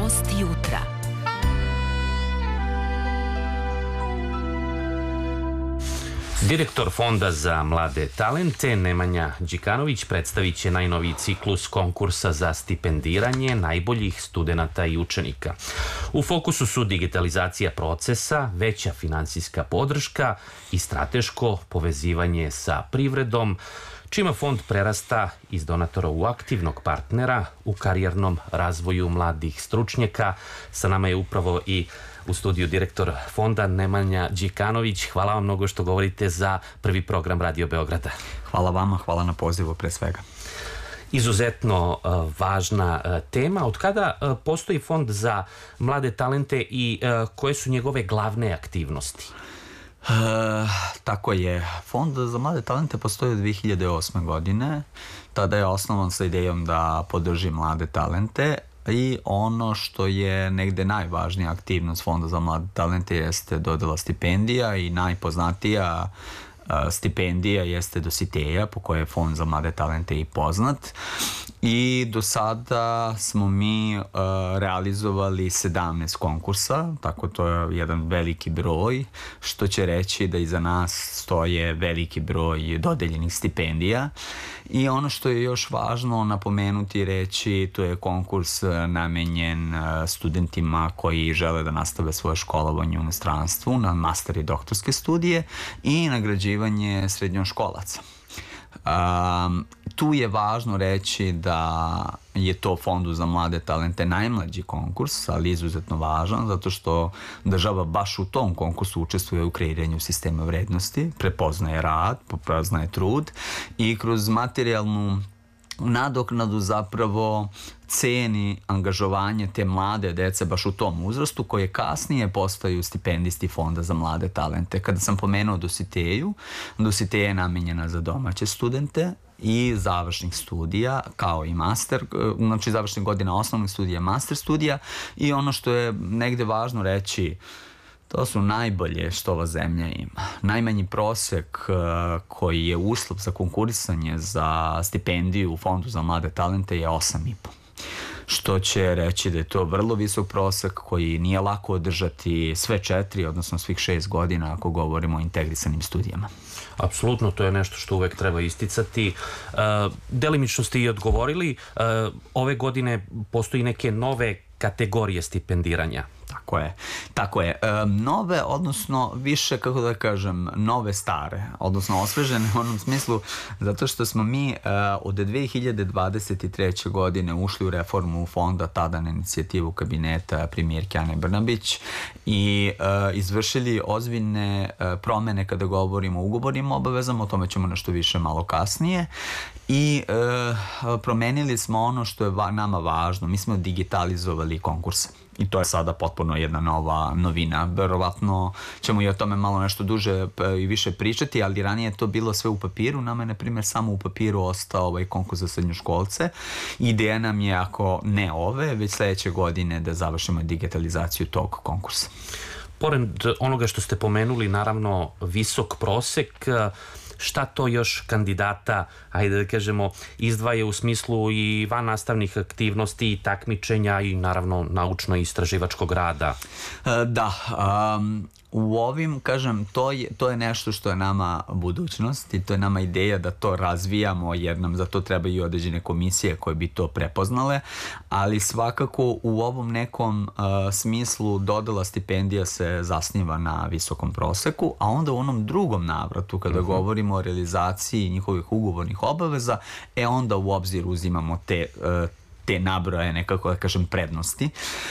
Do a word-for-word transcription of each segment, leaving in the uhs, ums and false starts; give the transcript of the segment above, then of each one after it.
Gost jutra. Direktor Fonda za mlade talente Nemanja Đikanović predstavit će najnoviji ciklus konkursa za stipendiranje najboljih studenata i učenika. U fokusu su digitalizacija procesa, veća finansijska podrška i strateško povezivanje sa privredom, čime fond prerasta iz donatora u aktivnog partnera u karijernom razvoju mladih stručnjaka. Sa nama je upravo i u studiju direktor fonda Nemanja Đikanović. Hvala vam mnogo što govorite za prvi program Radio Beograda. Hvala vama, hvala na pozivu pre svega. Izuzetno uh, važna uh, tema. Od kada uh, postoji fond za mlade talente i uh, koje su njegove glavne aktivnosti? E, tako je. Fond za mlade talente postoji od dve hiljade osme. godine. Tada je osnovan sa idejom da podrži mlade talente. I ono što je negde najvažnija aktivnost Fonda za mlade talente jeste dodela stipendija i najpoznatija a, stipendija jeste Dositeja, po kojoj je Fond za mlade talente i poznat. I do sada smo mi uh, realizovali sedamnaest konkursa, tako to je jedan veliki broj, što će reći da iza nas stoje veliki broj dodeljenih stipendija. I ono što je još važno napomenuti i reći, to je konkurs namenjen studentima koji žele da nastave svoje školovanje u inostranstvu na master i doktorske studije i nagrađivanje srednjoškolaca. Um, tu je važno reći da je to Fondu za mlade talente najmlađi konkurs, ali izuzetno važan zato što država baš u tom konkursu učestvuje u kreiranju sistema vrednosti, prepoznaje rad, prepoznaje trud i kroz materijalnu nadoknadu zapravo ceni angažovanje te mlade dece baš u tom uzrastu koje kasnije postaju stipendisti Fonda za mlade talente. Kada sam pomenuo Dositeju, Dositeja je namenjena za domaće studente i završnih studija kao i master, znači završnih godina osnovnih studija, master studija i ono što je negde važno reći, to su najbolje što ova zemlja ima. Najmanji prosek koji je uslov za konkurisanje za stipendiju u Fondu za mlade talente je osam i po. Što će reći da je to vrlo visok prosek koji nije lako održati sve četiri, odnosno svih šest godina ako govorimo o integrisanim studijama. Apsolutno, to je nešto što uvek treba isticati. Delimično ste i odgovorili, ove godine postoji neke nove kategorije stipendiranja. Tako je, tako je. E, nove, odnosno više, kako da kažem, nove stare, odnosno osvežene u onom smislu, zato što smo mi e, od dve hiljade dvadeset treće. godine ušli u reformu fonda, tada na inicijativu kabineta premijerke Ane Brnabić i e, izvršili ozbiljne e, promene kada govorimo o ugovornim obavezama, o tome ćemo nešto više malo kasnije. I e, promenili smo ono što je va, nama važno, mi smo digitalizovali konkurse. I to je sada potpuno jedna nova novina. Verovatno ćemo i o tome malo nešto duže i više pričati, ali ranije je to bilo sve u papiru. Nama je, na primjer, samo u papiru ostao ovaj konkurs za srednjoškolce. Ideja nam je, ako ne ove, već sledeće godine da završimo digitalizaciju tog konkursa. Pored onoga što ste pomenuli, naravno, visok prosek, šta to još kandidata, ajde da kažemo, izdvaje u smislu i van nastavnih aktivnosti i takmičenja i naravno naučno-istraživačkog rada? Da, um, u ovim, kažem, to je, to je nešto što je nama budućnost i to je nama ideja da to razvijamo jer nam za to treba i određene komisije koje bi to prepoznale, ali svakako u ovom nekom uh, smislu dodela stipendija se zasniva na visokom proseku, a onda u onom drugom navratu kada uh-huh. govorimo o realizaciji njihovih ugovornih obaveza, e onda u obzir uzimamo te, uh, te nabroje, nekako da kažem, prednosti.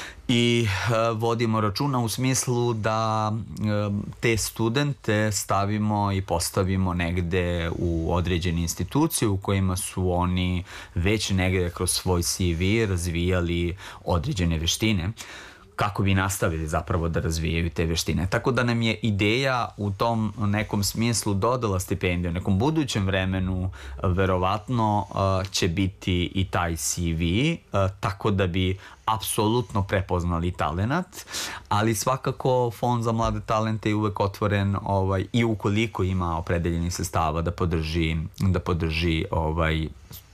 I uh, vodimo računa u smislu da uh, te studente stavimo i postavimo negde u određene institucije u kojima su oni već negde kroz svoj C V razvijali određene veštine kako bi nastavili zapravo da razvijaju te veštine. Tako da nam je ideja u tom nekom smislu dodala stipendiju, u nekom budućem vremenu verovatno uh, će biti i taj C V, uh, tako da bi apsolutno prepoznali talenat, ali svakako Fond za mlade talente je uvek otvoren ovaj, i ukoliko ima opredeljenih sredstava da podrži, da podrži ovaj,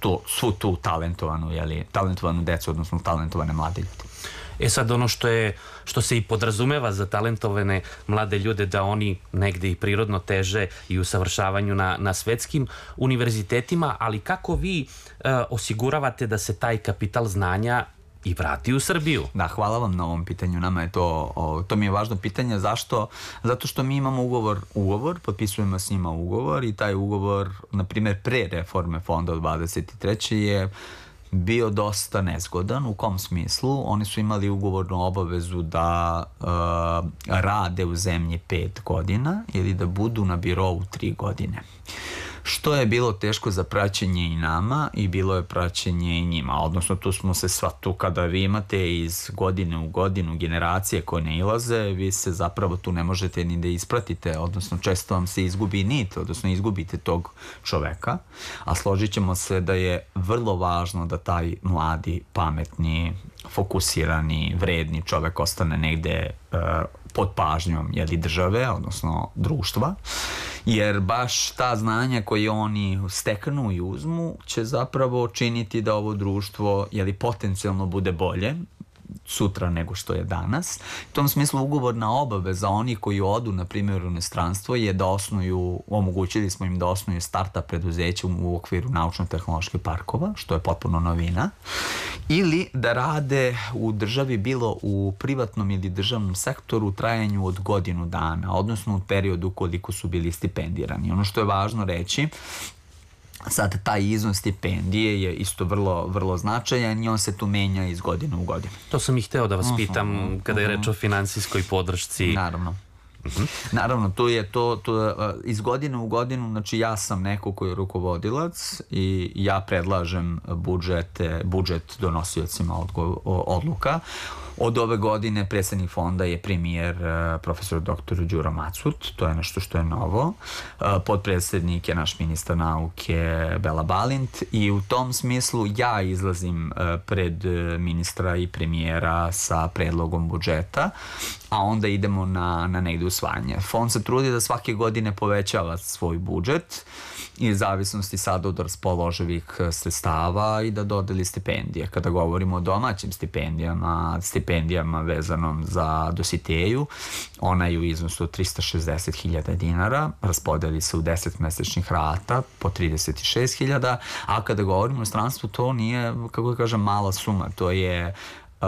to, svu tu talentovanu, jeli, talentovanu decu, odnosno talentovane mlade ljudi. E sad ono što je, što se i podrazumeva za talentovane mlade ljude, da oni negde i prirodno teže i usavršavanju na, na svetskim univerzitetima, ali kako vi e, osiguravate da se taj kapital znanja i vrati u Srbiju? Da, hvala vam na ovom pitanju. Nama je to, o, to mi je važno pitanje. Zašto? Zato što mi imamo ugovor, ugovor, potpisujemo s njima ugovor i taj ugovor, na primjer, pre reforme fonda od dvadeset treće je bio dosta nezgodan. U kom smislu? Oni su imali ugovornu obavezu da uh, rade u zemlji pet godina ili da budu na birovu tri godine. Što je bilo teško za praćenje i nama i bilo je praćenje i njima. Odnosno tu smo se sva tu, kada vi imate iz godine u godinu generacije koje ne ilaze, vi se zapravo tu ne možete ni da ispratite, odnosno često vam se izgubi nit, odnosno izgubite tog čoveka, a složit ćemo se da je vrlo važno da taj mladi, pametni, fokusirani, vredni čovek ostane negde uh, pod pažnjom jeli, države, odnosno društva, jer baš ta znanja koje oni steknu i uzmu će zapravo činiti da ovo društvo jeli, potencijalno bude bolje sutra nego što je danas. U tom smislu ugovorna obaveza oni koji odu, na primjer, u inostranstvo je da osnuju, omogućili smo im da osnuju startup preduzeća u okviru naučno-tehnoloških parkova, što je potpuno novina, ili da rade u državi, bilo u privatnom ili državnom sektoru u trajanju od godinu dana, odnosno u periodu koliko su bili stipendirani. Ono što je važno reći, sad taj iznos stipendije je isto vrlo, vrlo značajan i on se tu menja iz godine u godinu. To sam i hteo da vas pitam uh-huh, kada je reč o finansijskoj podršci. Naravno. Uh-huh. Naravno, to je to, to iz godine u godinu, znači ja sam neko koji je rukovodilac i ja predlažem budžete, budžet donosiocima odluka. Od ove godine predsjednik fonda je premijer profesor doktor Đuro Macut, to je nešto što je novo. Podpredsjednik je naš ministar nauke Bela Balint i u tom smislu ja izlazim pred ministra i premijera sa predlogom budžeta, a onda idemo na, na negde usvajanje. Fond se trudi da svake godine povećava svoj budžet i zavisnosti sad od raspoloživih sredstava i da dodeli stipendije. Kada govorimo o domaćim stipendijama, stipendijama vezanom za dositeju, ona je u iznosu od trista šezdeset hiljada dinara, raspodeli se u deset mesečnih rata po trideset šest hiljada, a kada govorimo o stranstvu, to nije, kako da kažem, mala suma, to je Uh,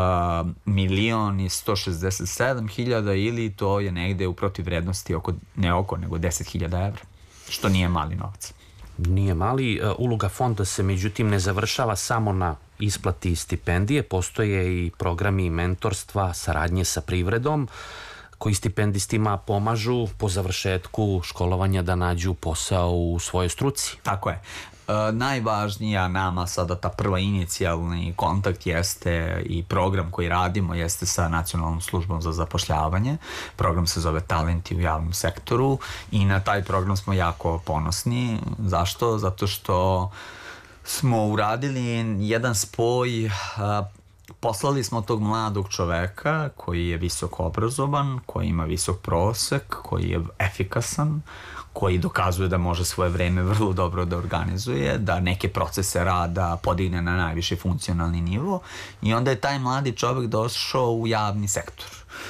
milion i sto šezdeset sedam hiljada ili to je negde u protivrednosti oko, ne oko, nego deset hiljada evra, što nije mali novac. Nije mali. Uloga fonda se međutim ne završava samo na isplati stipendije, postoje i programi mentorstva, saradnje sa privredom, koji stipendistima pomažu po završetku školovanja da nađu posao u svojoj struci. Tako je. E, najvažnija nama sada ta prva inicijalni kontakt jeste i program koji radimo jeste sa Nacionalnom službom za zapošljavanje. Program se zove Talenti u javnom sektoru i na taj program smo jako ponosni. Zašto? Zato što smo uradili jedan spoj, a, poslali smo tog mladog čoveka koji je visoko obrazovan, koji ima visok prosek, koji je efikasan, koji dokazuje da može svoje vreme vrlo dobro da organizuje, da neke procese rada podigne na najviši funkcionalni nivo i onda je taj mladi čovek došao u javni sektor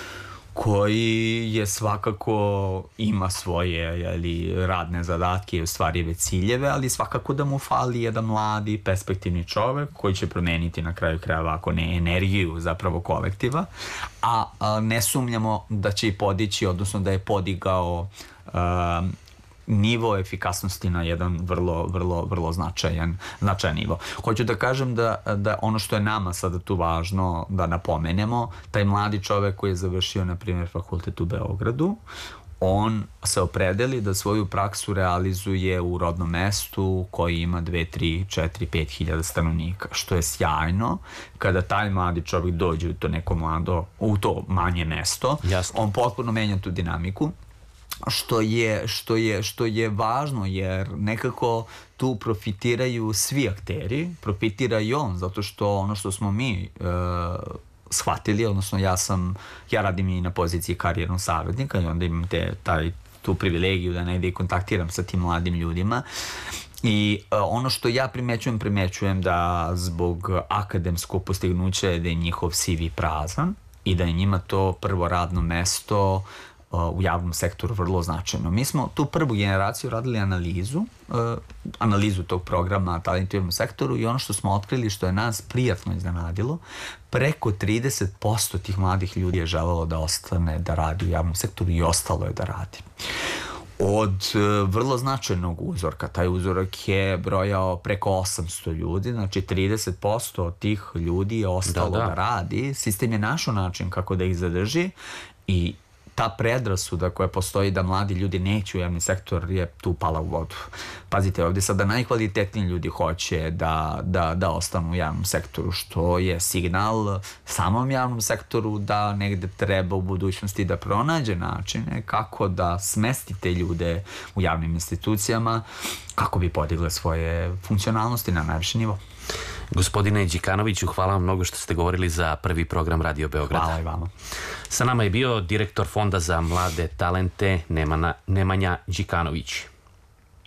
koji je svakako ima svoje jeli, radne zadatke i ostvarive ciljeve, ali svakako da mu fali jedan mladi perspektivni čovek koji će promeniti na kraju krajeva, ako ne energiju zapravo kolektiva, a, a ne sumnjamo da će i podići, odnosno da je podigao a, nivo efikasnosti na jedan vrlo, vrlo, vrlo značajan, značajan nivo. Hoću da kažem da, da ono što je nama sada tu važno da napomenemo, taj mladi čovek koji je završio, na primjer, fakultet u Beogradu, on se opredeli da svoju praksu realizuje u rodnom mestu koji ima dve, tri, četiri, pet hiljada stanovnika, što je sjajno. Kada taj mladi čovek dođe u to neko mlado, u to manje mesto, Jasno. On potpuno menja tu dinamiku. Što je, što, je, što je važno jer nekako tu profitiraju svi akteri, profitira i on zato što ono što smo mi e, shvatili, odnosno ja sam, ja radim i na poziciji karijernog savjetnika i onda imam te, taj, tu privilegiju da negdje kontaktiram sa tim mladim ljudima I uh, ono što ja primećujem, primećujem da zbog akademskog postignuća je da je njihov C V prazan i da je njima to prvo radno mesto uh, u javnom sektoru vrlo značajno. Mi smo tu prvu generaciju radili analizu, uh, analizu tog programa Talent u javnom sektoru i ono što smo otkrili, što je nas prijatno iznenadilo, preko trideset posto tih mladih ljudi je želelo da ostane da radi u javnom sektoru i ostalo je da radi. Od vrlo značajnog uzorka, taj uzorak je brojao preko osamsto ljudi, znači trideset posto od tih ljudi je ostalo da, da. da radi, sistem je našao način kako da ih zadrži i ta predrasuda koja postoji da mladi ljudi neće u javni sektor je tu pala u vodu. Pazite, ovdje sada najkvalitetniji ljudi hoće da, da, da ostanu u javnom sektoru, što je signal samom javnom sektoru da negde treba u budućnosti da pronađe načine kako da smesti te ljude u javnim institucijama, kako bi podigle svoje funkcionalnosti na najviši nivo. Gospodine Đikanoviću, hvala vam mnogo što ste govorili za prvi program Radio Beograda. Hvala i vama. Sa nama je bio direktor Fonda za mlade talente Nemanja Đikanović.